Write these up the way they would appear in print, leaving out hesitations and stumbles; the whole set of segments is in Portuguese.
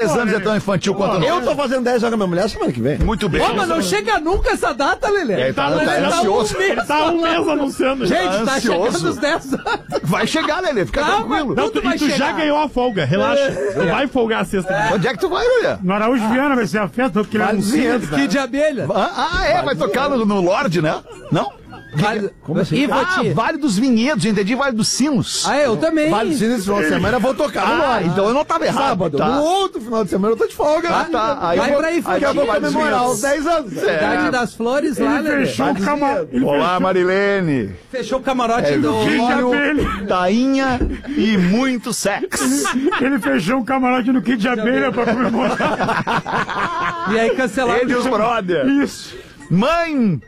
10 anos é tão infantil quanto nós. Eu tô fazendo 10 anos com a minha mulher semana que vem. Muito bem. Pô, mas não chega nunca essa data, Lelê. Ele tá ansioso. Ele tá há um mês anunciando. Gente, tá ansioso. chegando os 10 anos. Vai chegar, Lelê, fica tranquilo. Não, Tudo e vai tu já chegar. ganhou a folga, relaxa. Tu vai folgar a sexta. Onde é que tu vai, Lelê? No Araújo Viana vai ser a festa, porque ele é um centro. Que de abelha. Vai tocar no Lorde, né? Não? Vale... Como assim? Vale dos Vinhedos, entendi, Vale dos Sinos. Eu também. Vale esse final de semana eu vou tocar no Lorde. Então eu não tava errado. Sábado. Tá. No outro final de semana eu tô de folga. Tá. Aí Vai eu vou, pra aí, aí Eu vou Vale dos comemorar Vinhedos. os 10 anos. Cidade das Flores lá, Ele Lelê. fechou o camarote. Olá, Marilene. Fechou o camarote do... Vinho, tainha e muito sexo. Ele fechou um camarote no kit de abelha pra comemorar. E aí cancelaram. Ele e os brother. Isso. Mãe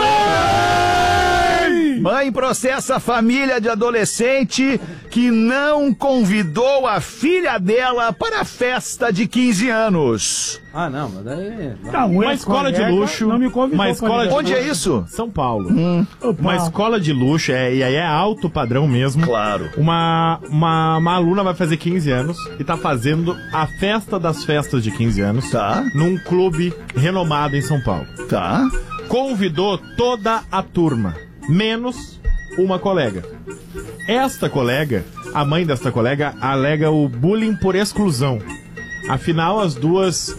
processa a família de adolescente que não convidou a filha dela para a festa de 15 anos. Ah, não, mas daí... Uma escola de luxo. Não me convidou. Uma escola de Onde é luxo. isso? São Paulo. Uma escola de luxo, e aí é alto padrão mesmo. Claro. Uma aluna vai fazer 15 anos e tá fazendo a festa das festas de 15 anos Tá. num clube renomado em São Paulo. Tá. Convidou toda a turma, menos uma colega. Esta colega, a mãe desta colega, alega o bullying por exclusão. Afinal, as duas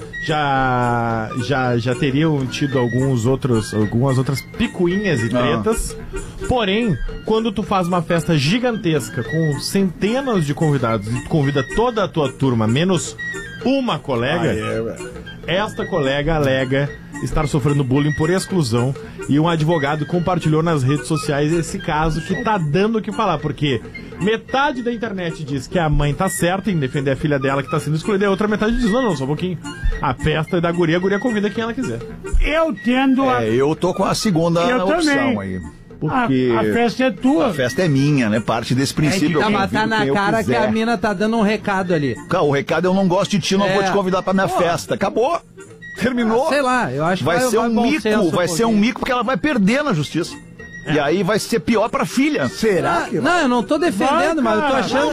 já teriam tido algumas outras picuinhas e tretas. Porém, quando tu faz uma festa gigantesca com centenas de convidados e tu convida toda a tua turma, menos uma colega, esta colega alega estar sofrendo bullying por exclusão e um advogado compartilhou nas redes sociais esse caso que tá dando o que falar, porque metade da internet diz que a mãe tá certa em defender a filha dela que tá sendo excluída e a outra metade diz, não, só um pouquinho. A festa é da guria, a guria convida quem ela quiser. Eu tendo a... Eu tô com a segunda Eu opção também. aí. Porque A festa é tua. a festa é minha, né? Parte desse princípio. Tá, mas tá na cara que a mina tá dando um recado ali. O recado é eu não gosto de ti, não vou te convidar pra minha festa. Acabou. Terminou. Sei lá, eu acho que Vai ser um bom mico, senso vai ser um pouquinho. mico porque ela vai perder na justiça. E aí vai ser pior pra filha. Será que Não, eu não tô defendendo, mas eu tô achando...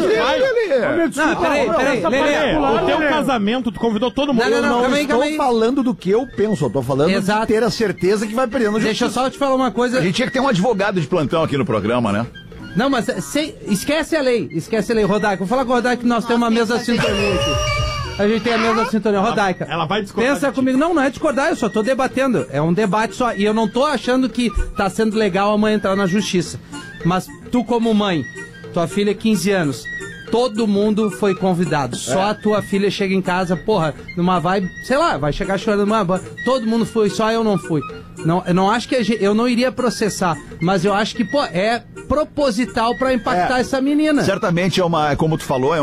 Não, peraí, Lelê. O teu casamento, tu convidou todo mundo. Não, calma aí, estou calma aí. falando do que eu penso, eu tô falando Exato. de ter a certeza que vai perder no Deixa eu só te falar uma coisa. A gente tinha que ter um advogado de plantão aqui no programa, né? Não, mas esquece a lei, Rodaica. Vou falar com o Rodaica que nós temos uma mesa sintonia aqui. A gente tem a mesma sintonia. Rodaica, ela vai discordar pensa de ti. comigo. Não é discordar, eu só tô debatendo. É um debate só. E eu não tô achando que tá sendo legal a mãe entrar na justiça. Mas tu como mãe, tua filha 15 anos, todo mundo foi convidado. Só a tua filha chega em casa, porra, numa vibe, sei lá, vai chegar chorando numa... Todo mundo foi, só eu não fui. Não, eu não acho que eu não iria processar, mas eu acho que, pô, é proposital pra impactar essa menina. Certamente como tu falou, é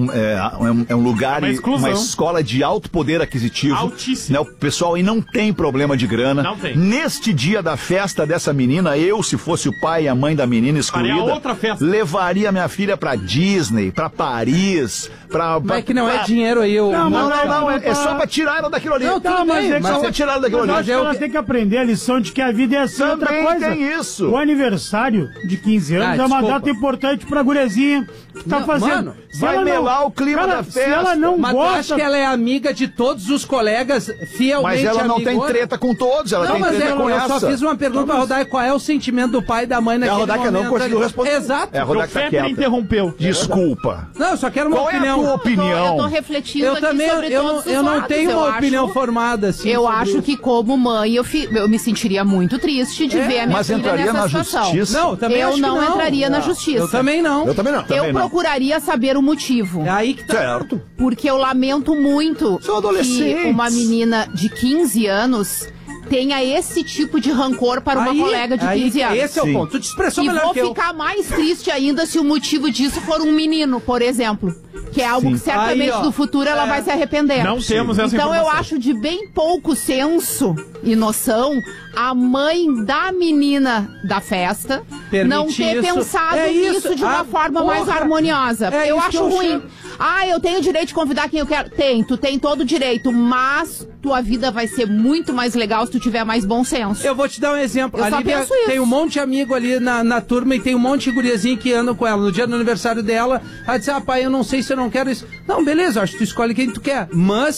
um lugar, uma escola de alto poder aquisitivo. Altíssimo. Né? O pessoal aí não tem problema de grana. Não tem. Neste dia da festa dessa menina, eu, se fosse o pai e a mãe da menina excluída, Faria outra festa. levaria minha filha pra Disney, pra Paris, Mas é que não é dinheiro aí. Não, é só pra tirar ela daquilo ali. Não, tudo bem, é só pra tirar ela daquilo Mas eu ali. acho que ela tem que aprender a lição de que a vida é assim. Outra Também coisa. tem isso. O aniversário de 15 anos é uma desculpa. data importante pra gurezinha que tá Não, fazendo. mano, Se vai ela não- melar o clima Cara, da Se festa. ela não Mas tu acha gosta... que ela é amiga de todos os colegas, fielmente Mas ela não tem amigona? treta com todos, ela Não, tem mas treta com eu essa. só fiz uma pergunta pra Rodaica, qual é o sentimento do pai e da mãe naquele momento? Rodaica não conseguiu ali? responder. Exato. A O Rodaica tá Fetter quieta. interrompeu. Desculpa. Não, eu só quero uma Qual opinião. é a tua Eu opinião? tô refletindo Eu aqui também, sobre todos os eu não lados. tenho uma Eu opinião acho- formada, assim. Eu sobre acho isso. que como mãe eu me sentiria muito triste de ver a minha Mas filha entraria nessa na situação. justiça? Não, também Eu acho que não entraria na justiça. Eu também não. Eu também não. Eu procuraria saber o motivo. É aí que tá. Certo. Porque eu lamento muito São adolescentes. que uma menina de 15 anos tenha esse tipo de rancor para uma colega de 15 anos. Esse é o Sim. ponto. Tu te expressou E melhor vou que eu. ficar mais triste ainda se o motivo disso for um menino, por exemplo. Que é algo que certamente Aí, ó. no futuro ela vai se arrepender. Não temos essa Então eu informação. acho de bem pouco senso e noção a mãe da menina da festa não Permitir ter isso. pensado É isso. nisso de uma Ah, forma mais porra. harmoniosa. É Eu isso que acho eu ruim. chamo. Eu tenho o direito de convidar quem eu quero. Tu tem todo o direito, mas tua vida vai ser muito mais legal se tu tiver mais bom senso. Eu vou te dar um exemplo. Eu A só Lívia penso isso. tem um monte de amigo ali na turma e tem um monte de guriazinho que andam com ela. No dia do aniversário dela, ela disse, pai, eu não sei se eu não quero isso. Não, beleza, acho que tu escolhe quem tu quer. Mas